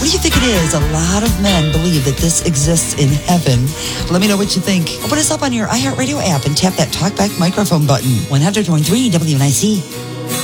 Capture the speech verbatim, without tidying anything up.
What do you think it is? A lot of men believe that this exists in heaven. Let me know what you think. Open us up on your iHeartRadio app and tap that talkback microphone button. one hundred point three W N I C.